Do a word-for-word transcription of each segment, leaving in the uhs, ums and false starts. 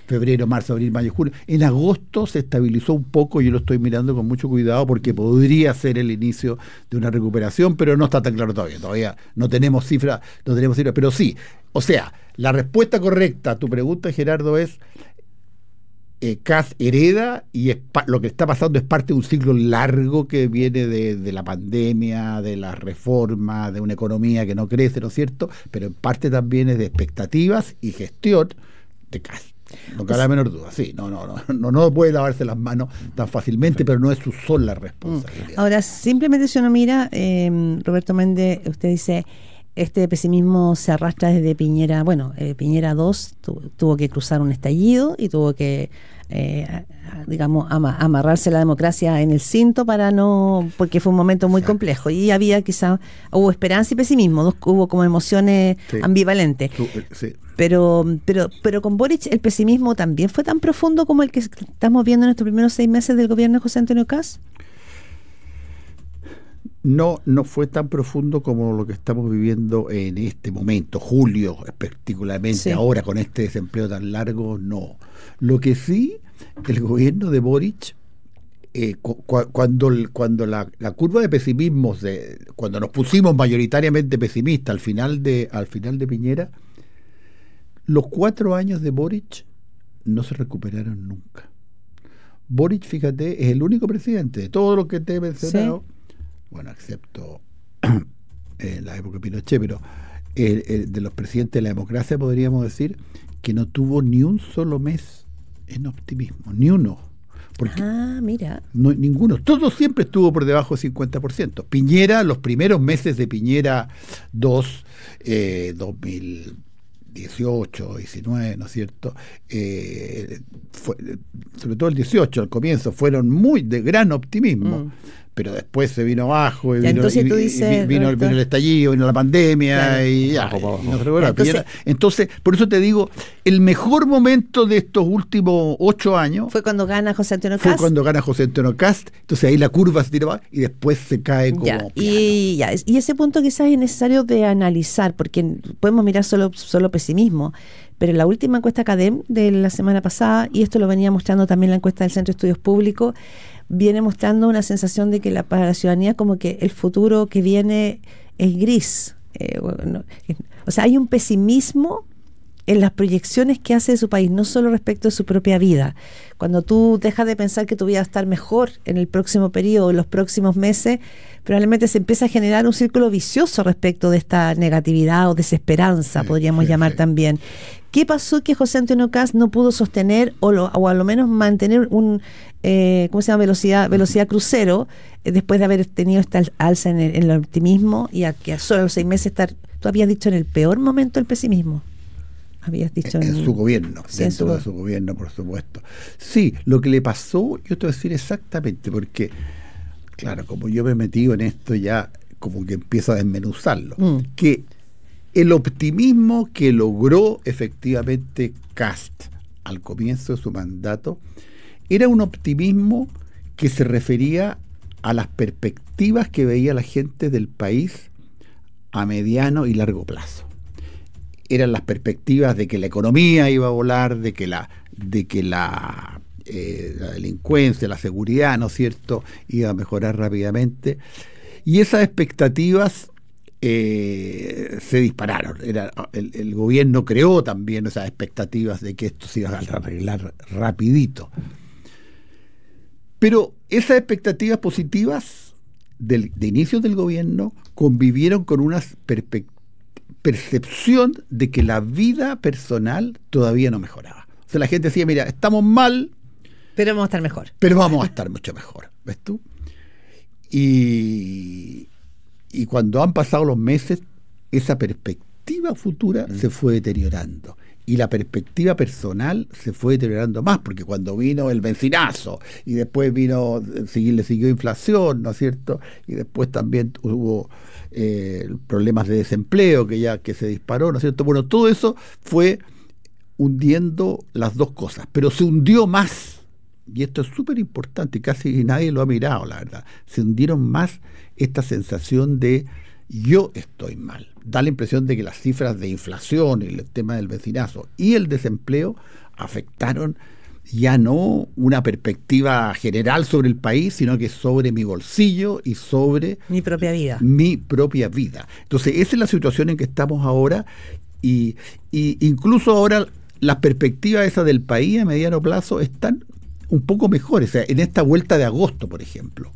febrero, marzo, abril, mayo, junio. En agosto se estabilizó un poco, yo lo estoy mirando con mucho cuidado porque podría ser el inicio de una recuperación, pero no está tan claro todavía. Todavía no tenemos cifras, no tenemos cifras, pero sí. O sea, la respuesta correcta a tu pregunta, Gerardo, es eh, Kast hereda y es pa- lo que está pasando es parte de un ciclo largo que viene de, de la pandemia, de la reforma, de una economía que no crece, ¿no es cierto? Pero en parte también es de expectativas y gestión de Kast. No cabe la menor duda, sí, no, no, no, no, no puede lavarse las manos tan fácilmente, pero no es su sola responsabilidad. Ahora, simplemente si uno mira, eh, Roberto Méndez, usted dice, este pesimismo se arrastra desde Piñera, bueno, eh, Piñera dos tu, tuvo que cruzar un estallido y tuvo que, eh, digamos, ama, amarrarse la democracia en el cinto para no, porque fue un momento muy Exacto. complejo y había quizá, hubo esperanza y pesimismo, dos, hubo como emociones sí. ambivalentes. Tú, eh, sí. Pero, pero, pero con Boric el pesimismo también fue tan profundo como el que estamos viendo en estos primeros seis meses del gobierno de José Antonio Kast. No, no fue tan profundo como lo que estamos viviendo en este momento, julio particularmente, sí. ahora con este desempleo tan largo, no. Lo que sí, el gobierno de Boric, eh, cu- cuando, cuando la, la curva de pesimismo, de, cuando nos pusimos mayoritariamente pesimistas al final de, al final de Piñera, los cuatro años de Boric no se recuperaron nunca. Boric, fíjate, es el único presidente de todo lo que te he mencionado, sí. bueno, excepto en la época de Pinochet, pero eh, eh, de los presidentes de la democracia podríamos decir que no tuvo ni un solo mes en optimismo, ni uno. Porque ah, mira. No, ninguno. Todo siempre estuvo por debajo del cincuenta por ciento. Piñera, los primeros meses de Piñera dos, eh, dos mil dieciocho, diecinueve, ¿no es cierto? Eh, fue, sobre todo el dieciocho, al comienzo, fueron muy de gran optimismo, mm. pero después se vino abajo, y, ya, vino, entonces y, tú dices, y vino, vino el estallido, vino la pandemia, claro. y ya. Y no ya entonces, entonces, por eso te digo, el mejor momento de estos últimos ocho años fue cuando gana José Antonio Kast. Fue cuando gana José Antonio Kast, entonces ahí la curva se tira y después se cae como ya, y, ya, y ese punto quizás es necesario de analizar, porque podemos mirar solo, solo pesimismo, pero la última encuesta CADEM de la semana pasada, y esto lo venía mostrando también la encuesta del Centro de Estudios Públicos, viene mostrando una sensación de que la, para la ciudadanía como que el futuro que viene es gris. Eh, bueno, o sea, hay un pesimismo en las proyecciones que hace de su país, no solo respecto de su propia vida. Cuando tú dejas de pensar que tu vida va a estar mejor en el próximo periodo, en los próximos meses, probablemente se empieza a generar un círculo vicioso respecto de esta negatividad o desesperanza, sí, podríamos sí, llamar sí. también. ¿Qué pasó que José Antonio Kast no pudo sostener o, lo, o a lo menos mantener un, eh, ¿cómo se llama? Velocidad, velocidad crucero, eh, después de haber tenido esta alza en el, en el optimismo y a que a solo los seis meses estar, tú habías dicho en el peor momento el pesimismo. Habías dicho en, en, en su gobierno, sí, dentro su... de su gobierno, por supuesto. Sí, lo que le pasó, yo te voy a decir exactamente, porque, claro, como yo me he metido en esto ya, como que empiezo a desmenuzarlo, mm. que el optimismo que logró efectivamente Kast al comienzo de su mandato era un optimismo que se refería a las perspectivas que veía la gente del país a mediano y largo plazo. Eran las perspectivas de que la economía iba a volar, de que la, de que la, eh, la delincuencia, la seguridad, ¿no es cierto?, iba a mejorar rápidamente. Y esas expectativas eh, se dispararon. Era, el, el gobierno creó también esas expectativas de que esto se iba a arreglar rapidito. Pero esas expectativas positivas del, de inicio del gobierno convivieron con unas perspectivas percepción de que la vida personal todavía no mejoraba. O sea, la gente decía, mira, estamos mal, pero vamos a estar mejor. Pero vamos a estar mucho mejor, ¿ves tú? Y, y cuando han pasado los meses, esa perspectiva futura mm. se fue deteriorando. Y la perspectiva personal se fue deteriorando más, porque cuando vino el benzinazo, y después vino, le siguió inflación, ¿no es cierto? Y después también hubo eh, problemas de desempleo que ya que se disparó, ¿no es cierto? Bueno, todo eso fue hundiendo las dos cosas, pero se hundió más, y esto es súper importante, y casi nadie lo ha mirado, la verdad, se hundieron más esta sensación de yo estoy mal. Da la impresión de que las cifras de inflación, el tema del vecinazo y el desempleo afectaron ya no una perspectiva general sobre el país, sino que sobre mi bolsillo y sobre mi propia vida. Mi propia vida. Entonces, esa es la situación en que estamos ahora, y, y incluso ahora las perspectivas esas del país a mediano plazo están un poco mejores. O sea, en esta vuelta de agosto, por ejemplo,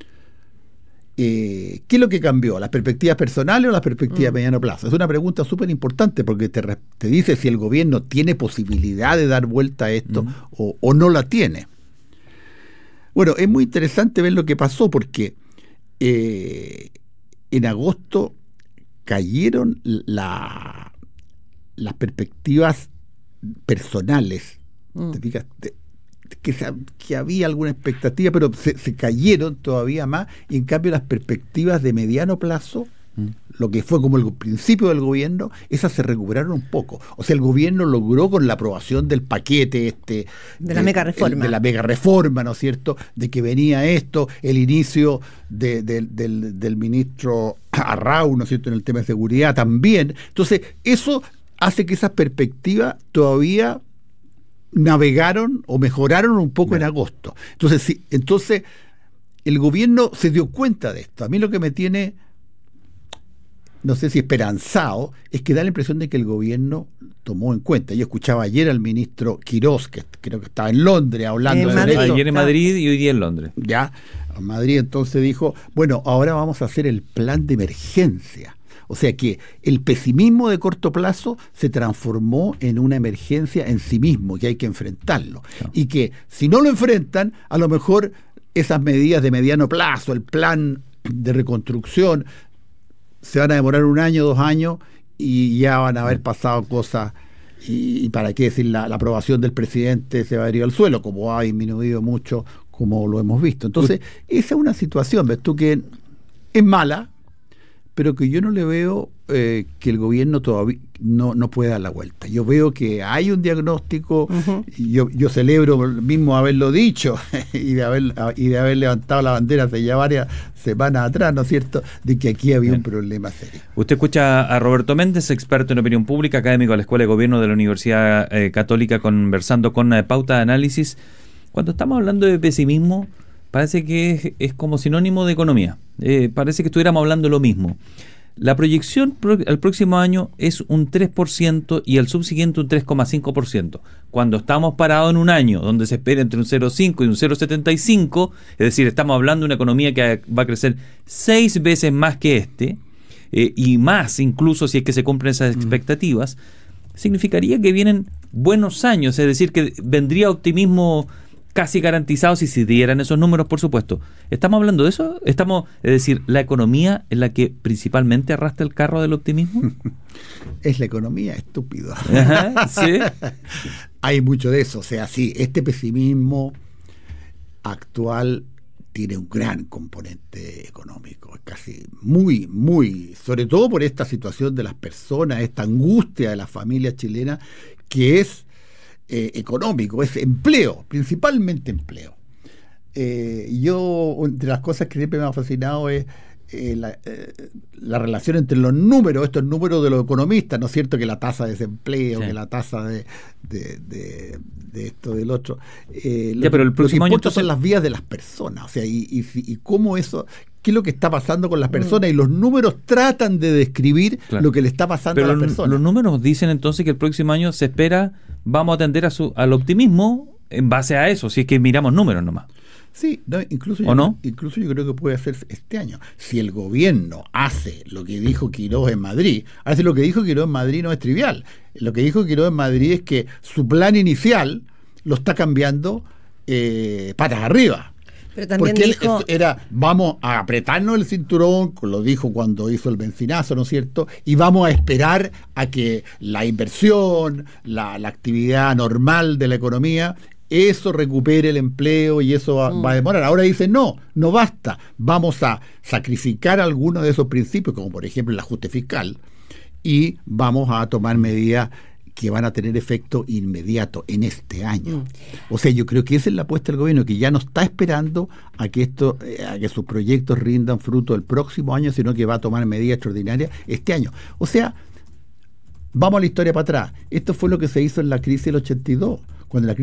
Eh, ¿qué es lo que cambió? ¿Las perspectivas personales o las perspectivas mm. a mediano plazo? Es una pregunta súper importante, porque te, te dice si el gobierno tiene posibilidad de dar vuelta a esto mm. o, o no la tiene. Bueno, es muy interesante ver lo que pasó, porque eh, en agosto cayeron la, las perspectivas personales. Mm. ¿Te fijas? Te, Que, se, que había alguna expectativa, pero se, se cayeron todavía más, y en cambio las perspectivas de mediano plazo, mm. lo que fue como el principio del gobierno, esas se recuperaron un poco. O sea, el gobierno logró, con la aprobación del paquete este de, de la mega reforma, de la mega reforma, ¿no es cierto?, de que venía esto, el inicio de, de, del, del ministro Arrau, ¿no es cierto?, en el tema de seguridad también. Entonces, eso hace que esas perspectivas todavía navegaron o mejoraron un poco, bueno, en agosto. Entonces, sí, entonces el gobierno se dio cuenta de esto. A mí lo que me tiene, no sé si esperanzado, es que da la impresión de que el gobierno tomó en cuenta. Yo escuchaba ayer al ministro Quirós, que creo que estaba en Londres hablando en de Madrid, ayer en Madrid y hoy día en Londres. Ya, en Madrid, entonces dijo, bueno, ahora vamos a hacer el plan de emergencia. O sea que el pesimismo de corto plazo se transformó en una emergencia en sí mismo, que hay que enfrentarlo. No. Y que si no lo enfrentan, a lo mejor esas medidas de mediano plazo, el plan de reconstrucción, se van a demorar un año, dos años, y ya van a haber pasado cosas, y, y para qué decir, la, la aprobación del presidente se va a ir al suelo, como ha disminuido mucho, como lo hemos visto. Entonces, esa es una situación, ves tú, que es mala, pero que yo no le veo eh, que el gobierno todavía no, no pueda dar la vuelta. Yo veo que hay un diagnóstico, uh-huh. y yo, yo celebro mismo haberlo dicho y de haber y de haber levantado la bandera hace ya varias semanas atrás, ¿no es cierto?, de que aquí había Bien. un problema serio. Usted escucha a Roberto Méndez, experto en opinión pública, académico de la Escuela de Gobierno de la Universidad eh, Católica, conversando con eh, Pauta de Análisis. Cuando estamos hablando de pesimismo, parece que es, es como sinónimo de economía. Eh, parece que estuviéramos hablando lo mismo. La proyección pro, al próximo año es un tres por ciento y el subsiguiente un tres coma cinco por ciento. Cuando estamos parados en un año donde se espera entre un cero coma cinco y un cero coma setenta y cinco, es decir, estamos hablando de una economía que va a crecer seis veces más que este, eh, y más incluso si es que se cumplen esas expectativas, mm. significaría que vienen buenos años, es decir, que vendría optimismo casi garantizado si se dieran esos números, por supuesto. ¿Estamos hablando de eso? Estamos, es decir, la economía es la que principalmente arrastra el carro del optimismo. Es la economía, estúpido. Ajá, sí. Hay mucho de eso. O sea, sí, este pesimismo actual tiene un gran componente económico, es casi muy, muy, sobre todo por esta situación de las personas, esta angustia de las familias chilenas, que es Eh, económico, es empleo, principalmente empleo. Eh, yo, entre las cosas que siempre me ha fascinado es eh, la, eh, la relación entre los números, estos números de los economistas, ¿no es cierto?, que la tasa de desempleo, sí. que la tasa de, de, de, de esto, del otro. Eh, ya, lo, pero el próximo lo que año importa entonces... son las vidas de las personas, o sea, y, y, y cómo eso... ¿Qué es lo que está pasando con las personas? Y los números tratan de describir claro. lo que le está pasando Pero a las personas. Los números dicen entonces que el próximo año se espera, vamos a atender a su, al optimismo en base a eso, si es que miramos números nomás. Sí, no, incluso, ¿O yo, no? incluso yo creo que puede hacer este año. Si el gobierno hace lo que dijo Quirós en Madrid, hace lo que dijo Quirós en Madrid no es trivial. Lo que dijo Quirós en Madrid es que su plan inicial lo está cambiando eh, patas arriba. Pero también Porque dijo... él era, vamos a apretarnos el cinturón, lo dijo cuando hizo el bencinazo, ¿no es cierto? Y vamos a esperar a que la inversión, la, la actividad normal de la economía, eso recupere el empleo y eso va, mm. va a demorar. Ahora dice, no, no basta, vamos a sacrificar algunos de esos principios, como por ejemplo el ajuste fiscal, y vamos a tomar medidas que van a tener efecto inmediato en este año. Mm. O sea, yo creo que esa es la apuesta del gobierno, que ya no está esperando a que esto, a que sus proyectos rindan fruto el próximo año, sino que va a tomar medidas extraordinarias este año. O sea, vamos a la historia para atrás. Esto fue lo que se hizo en la crisis del ochenta y dos, cuando la